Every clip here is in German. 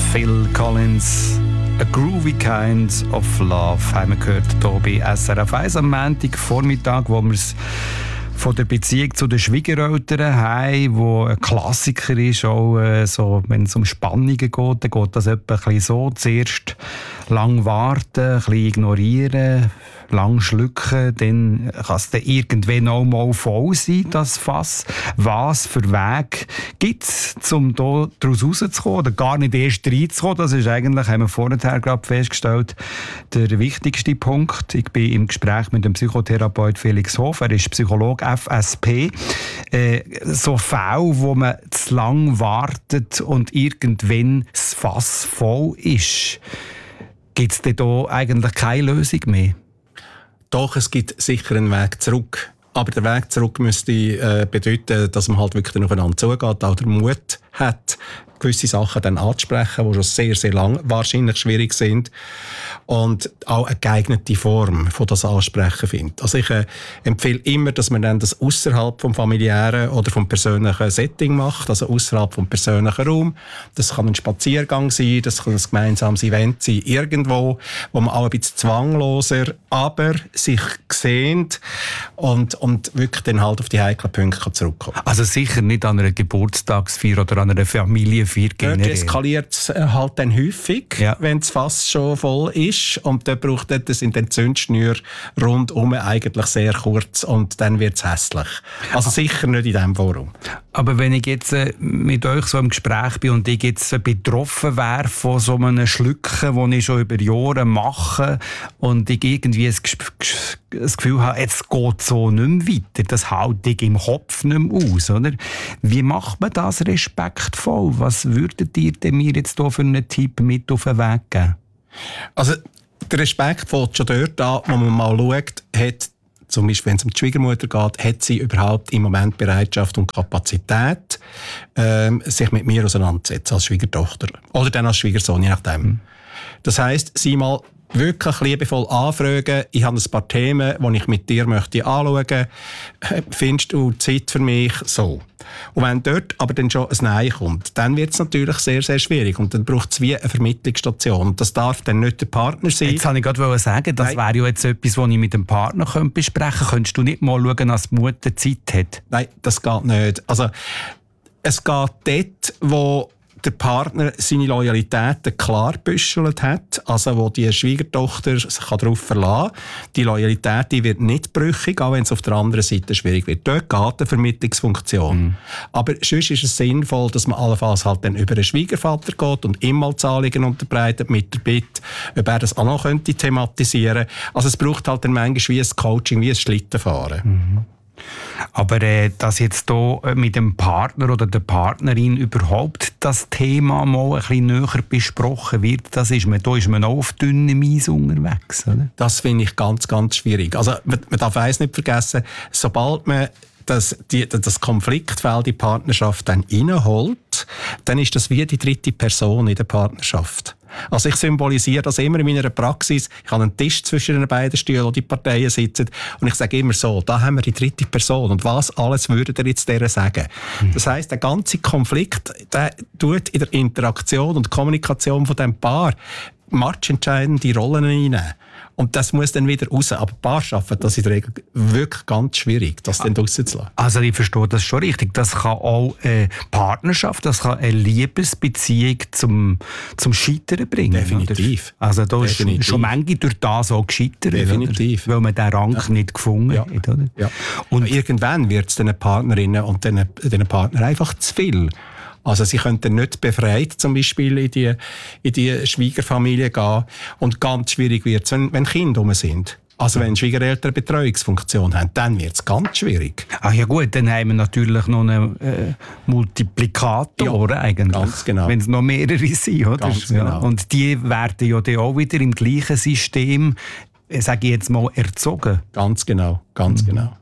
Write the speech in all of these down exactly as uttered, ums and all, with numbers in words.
Phil Collins. A Groovy Kind of Love haben wir gehört hier bei S R F eins am Montagvormittag, wo wir es von der Beziehung zu den Schwiegereltern haben, wo ein Klassiker ist, auch äh, so, wenn es um Spannungen geht, dann geht das etwa ein bisschen so. Zuerst lang warten, ein bisschen ignorieren, lang schlucken, dann kann es dann irgendwann auch mal voll sein, das Fass. Was für Weg gibt es, um da daraus rauszukommen oder gar nicht erst reinzukommen? Das ist eigentlich, haben wir vorher gerade festgestellt, der wichtigste Punkt. Ich bin im Gespräch mit dem Psychotherapeut Felix Hof, er ist Psychologe F S P. Äh, so Fälle, wo man zu lang wartet und irgendwann das Fass voll ist, gibt es denn da eigentlich keine Lösung mehr? Doch, es gibt sicher einen Weg zurück. Aber der Weg zurück müsste äh, bedeuten, dass man halt wirklich aufeinander zugeht, auch der Mut hat, gewisse Sachen dann anzusprechen, die schon sehr, sehr lang wahrscheinlich schwierig sind. Und auch eine geeignete Form von das Ansprechen findet. Also ich äh, empfehle immer, dass man dann das außerhalb vom familiären oder vom persönlichen Setting macht, also außerhalb vom persönlichen Raum. Das kann ein Spaziergang sein, das kann ein gemeinsames Event sein, irgendwo, wo man auch ein bisschen zwangloser, aber sich sehnt und, und wirklich dann halt auf die heiklen Punkte zurückkommen. Also sicher nicht an einer Geburtstagsfeier oder an einer Familienfeier generell. Dort eskaliert es halt dann häufig, ja. wenn es fast schon voll ist. Und dort braucht dort sind dann die Zündschnüre rundum eigentlich sehr kurz und dann wird es hässlich. Also sicher nicht in diesem Forum. Aber wenn ich jetzt äh, mit euch so im Gespräch bin und ich jetzt äh, betroffen wäre von so einem Schlucken, das ich schon über Jahre mache und ich irgendwie das, das Gefühl habe, jetzt geht es so nicht mehr weiter, das haut ich im Kopf nicht mehr aus, oder? Wie macht man das respektvoll? Was würdet ihr denn mir jetzt hier für einen Tipp mit auf den Weg geben? Also der Respekt fängt schon dort an, wo man mal schaut, hat, zum Beispiel wenn es um die Schwiegermutter geht, hat sie überhaupt im Moment Bereitschaft und Kapazität, ähm, sich mit mir auseinanderzusetzen als Schwiegertochter oder dann als Schwiegersohn, je nachdem. Mhm. Das heisst, sie mal wirklich liebevoll anfragen, ich habe ein paar Themen, die ich mit dir möchte anschauen. Findest du Zeit für mich? So. Und wenn dort aber dann schon ein Nein kommt, dann wird es natürlich sehr, sehr schwierig. Und dann braucht es wie eine Vermittlungsstation. Das darf dann nicht der Partner sein. Jetzt wollte ich gerade sagen, das wäre ja jetzt etwas, was ich mit dem Partner besprechen könnte. Könntest du nicht mal schauen, dass die Mutter Zeit hat? Nein, das geht nicht. Also, es geht dort, wo der Partner seine Loyalitäten klar gebüschelt hat, also wo die Schwiegertochter sich darauf verlassen kann. Die Loyalität die wird nicht brüchig, auch wenn es auf der anderen Seite schwierig wird. Dort geht eine Vermittlungsfunktion. Mhm. Aber sonst ist es sinnvoll, dass man allenfalls halt dann über einen Schwiegervater geht und ihm mal Zahlungen unterbreitet mit der Bitte, ob er das auch noch könnte thematisieren. Also es braucht halt dann manchmal wie ein Coaching, wie ein Schlittenfahren. Mhm. Aber äh, dass jetzt hier mit dem Partner oder der Partnerin überhaupt das Thema mal ein bisschen näher besprochen wird, das ist man, da ist man auch auf dünnem Eis unterwegs, oder? Das finde ich ganz, ganz schwierig. Also man, man darf eins nicht vergessen, sobald man das, die, das Konfliktfeld in die Partnerschaft dann reinholt, dann ist das wie die dritte Person in der Partnerschaft. Also ich symbolisiere das immer in meiner Praxis. Ich habe einen Tisch zwischen den beiden Stühlen, wo die Parteien sitzen. Und ich sage immer so, da haben wir die dritte Person. Und was alles würde ihr jetzt der sagen? Mhm. Das heisst, der ganze Konflikt, der tut in der Interaktion und Kommunikation von diesem Paar matchentscheidende Rollen einnehmen. Und das muss dann wieder raus. Aber Paar schaffen das in der Regel wirklich ganz schwierig, das dann rauszulassen. Also ich verstehe das schon richtig. Das kann auch eine Partnerschaft, das kann eine Liebesbeziehung zum, zum Scheitern bringen. Definitiv. Oder? Also da Definitiv. ist schon manche durch das auch gescheitert. Definitiv. Oder? Weil man den Rang ja. nicht gefunden ja. hat. Oder? Ja. Und irgendwann wird es den Partnerinnen und den, den Partnern einfach zu viel. Also sie könnten nicht befreit zum Beispiel in die, in die Schwiegerfamilie gehen. Und ganz schwierig wird es, wenn, wenn Kinder rum sind. Also wenn Schwiegereltern eine Betreuungsfunktion haben, dann wird es ganz schwierig. Ach ja gut, dann haben wir natürlich noch einen äh, Multiplikator ja, eigentlich. Ganz genau. Wenn es noch mehrere sind. Oder? Ganz genau. Ja. Und die werden ja dann auch wieder im gleichen System, sage ich jetzt mal, erzogen. Ganz genau, ganz mhm. genau.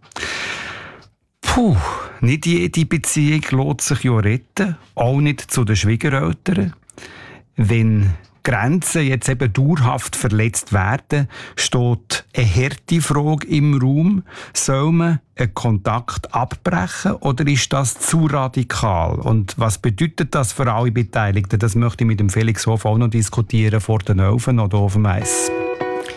Puh, nicht jede Beziehung lässt sich ja retten, auch nicht zu den Schwiegereltern. Wenn Grenzen jetzt eben dauerhaft verletzt werden, steht eine harte Frage im Raum. Soll man einen Kontakt abbrechen oder ist das zu radikal? Und was bedeutet das für alle Beteiligten? Das möchte ich mit dem Felix Hof auch noch diskutieren vor den Öfen oder auf dem Eis.